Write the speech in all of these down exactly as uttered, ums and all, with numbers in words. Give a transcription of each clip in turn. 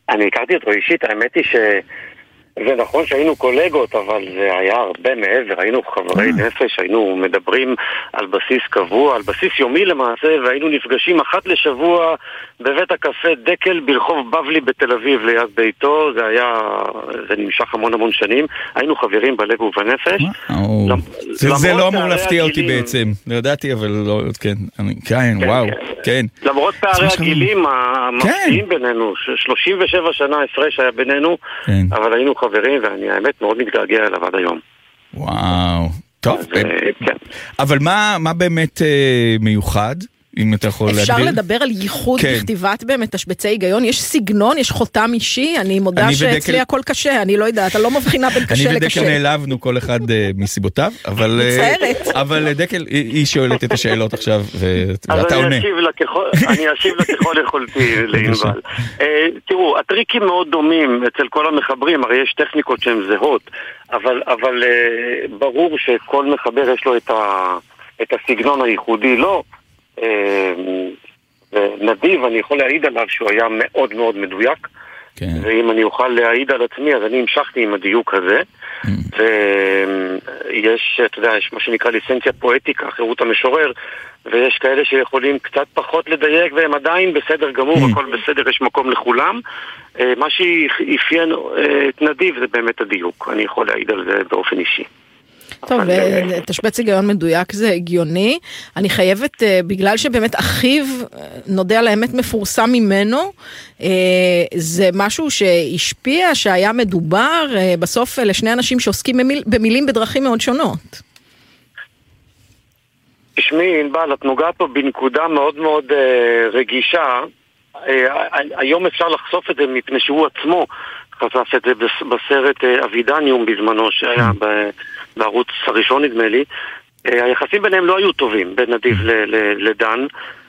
אני הכרתי אותו אישית, האמת היא ש... זה נכון שהיינו קולגות, אבל זה היה הרבה מעבר, היינו חברי נפש, היינו מדברים על בסיס קבוע, על בסיס יומי למעשה, והיינו נפגשים אחת לשבוע בבית הקפה דקל ברחוב בבלי בתל אביב ליד ביתו, זה היה, זה נמשך המון המון שנים, היינו חברים בלב ובנפש. זה לא אמור להפתיע אותי בעצם, לא ידעתי, אבל לא, כן, כן, וואו, כן. למרות פערי הגילים המפתיעים בינינו, שלושים ושבע שנה הפרש היה בינינו, אבל היינו חברים, ואני האמת מאוד מתגעגע אליו עד היום. וואו, טוב. אבל מה באמת מיוחד? אם אתה יכול להגדיר. אפשר לדבר על ייחוד בכתיבת באמת תשבצי היגיון, יש סגנון, יש חותם אישי, אני מודה שאצלי הכל קשה, אני לא יודעת, אני לא מבחינה בין קשה לקשה. אני ודקל נעלבנו כל אחד מסיבותיו, אבל אבל דקל, היא שואלת את השאלות עכשיו, ואתה עונה. אני אשיב לה ככל יכולתי לענבל. תראו, הטריקים מאוד דומים אצל כל המחברים, הרי יש טכניקות שהן זהות, אבל ברור שכל מחבר יש לו את הסגנון הייחודי, לא ונדיב, אני יכול להעיד עליו שהוא היה מאוד מאוד מדויק, ואם אני אוכל להעיד על עצמי, אז אני המשכתי עם הדיוק הזה, ויש, אתה יודע, יש מה שנקרא ליסנציה פואטיקה, חירות המשורר, ויש כאלה שיכולים קצת פחות לדייק, והם עדיין בסדר גמור, הכל בסדר, יש מקום לכולם. מה שאפיין את נדיב זה באמת הדיוק, אני יכול להעיד על זה באופן אישי. טוב, תשבץ היגיון מדויק זה הגיוני. אני חייבת, בגלל שבאמת אחיו, נודע לאמת מפורסם ממנו, זה משהו שהשפיע, שהיה מדובר, בסוף לשני אנשים שעוסקים במילים בדרכים מאוד שונות. תשמעי, ענבל, את נוגעת פה בנקודה מאוד מאוד רגישה. היום אפשר לחשוף את זה מפני שהוא עצמו חשף את זה בסרט אבידניום בזמנו שהיה בערוץ הראשון נדמה לי. היחסים ביניהם לא היו טובים בין נדיב לדן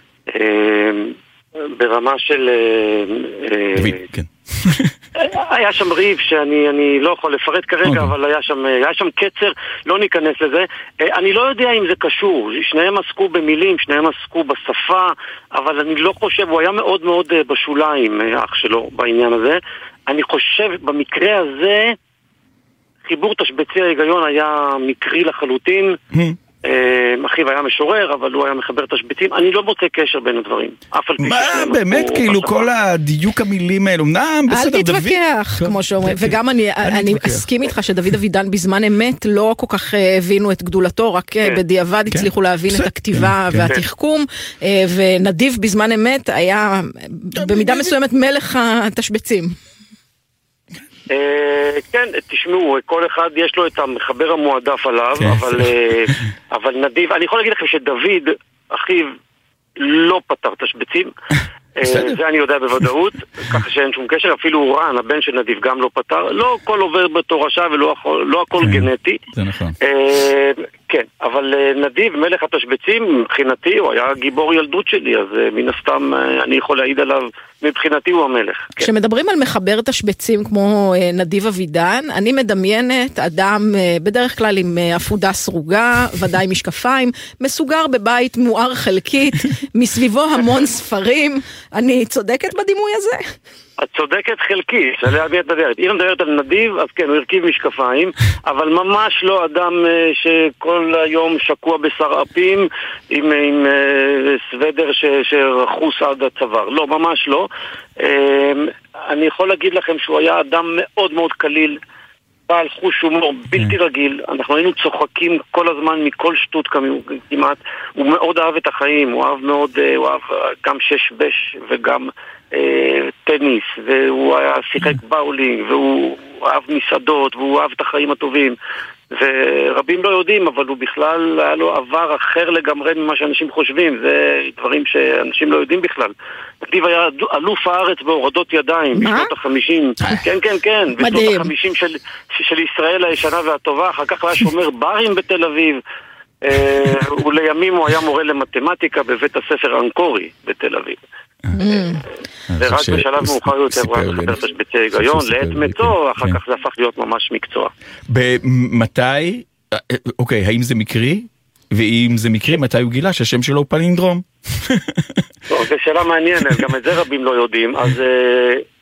ברמה של כן. היה שם ריב שאני אני לא יכול לפרט כרגע, אבל היה שם, היה שם קצר, לא ניכנס לזה. אני לא יודע אם זה קשור, שניהם עסקו במילים, שניהם עסקו בשפה, אבל אני לא חושב, הוא היה מאוד מאוד בשוליים, אח שלו, בעניין הזה. אני חושב, במקרה הזה, חיבור תשבצי ההיגיון היה מקרי לחלוטין. אחיו היה משורר, אבל הוא היה מחבר תשבצים. אני לא מוצא קשר בין הדברים. מה, באמת, כאילו, כל הדיוק המילים האלו, נעם, בסדר, דוד. אל תתווכח, כמו שאומרים. וגם אני אסכים איתך שדוד אבידן בזמן אמת לא כל כך הבינו את גדולתו, רק בדיעבד הצליחו להבין את הכתיבה והתחכום, ונדיב בזמן אמת היה במידה מסוימת מלך התשבצים. כן, תשמעו, כל אחד יש לו את המחבר המועדף עליו, אבל נדיב, אני יכול להגיד לכם שדוד, אחיו, לא פתר תשבצים, זה אני יודע בוודאות, ככה שאין שום קשר, אפילו אורן, הבן של נדיב, גם לא פתר, לא הכל עובר בתורשה ולא הכל גנטי. זה נכון. כן, אבל נדיב, מלך התשבצים, מבחינתי, הוא היה גיבור ילדות שלי, אז מן הסתם אני יכול להעיד עליו, מבחינתי הוא המלך. כשמדברים על מחבר תשבצים כמו נדיב אבידן, אני מדמיינת אדם בדרך כלל עם אפודה סרוגה, ודאי משקפיים, מסוגר בבית מואר חלקית, מסביבו המון ספרים. אני צודקת בדימוי הזה? את צודקת חלקית, אם מדברת על נדיב, אז כן, הוא הרכיב משקפיים, אבל ממש לא אדם שכל היום שקוע בסרעפים, עם, עם סוודר ש, שרחוס עד הצוואר. לא, ממש לא. אני יכול להגיד לכם שהוא היה אדם מאוד מאוד קליל, בעל חוש הומור בלתי רגיל, אנחנו היינו צוחקים כל הזמן מכל שטות כמעט, הוא מאוד אהב את החיים, הוא אהב מאוד, הוא אהב גם שש בש וגם טניס, והוא היה שיחק באולינג, והוא אהב מסעדות, והוא אהב את החיים הטובים, ורבים לא יודעים, אבל הוא בכלל היה לו עבר אחר לגמרי ממה שאנשים חושבים, זה דברים שאנשים לא יודעים בכלל. נדיב היה אלוף הארץ בהורדות ידיים בשנות החמישים, כן כן כן, בשנות החמישים של, של ישראל הישנה והטובה, אחר כך היה שומר ברים בתל אביב, ולימים הוא היה מורה למתמטיקה בבית הספר אנקורי בתל אביב. ורק בשלב מאוחר יותר הוא היה מחבר תשבצי היגיון, לעת מתו, אחר כך זה הפך להיות ממש מקצוע. במתי, אוקיי, האם זה מקרי? ואם זה מקרי, מתי הוא גילה שהשם שלו הוא פלינדרום? זו שאלה מעניינת, גם את זה רבים לא יודעים. אז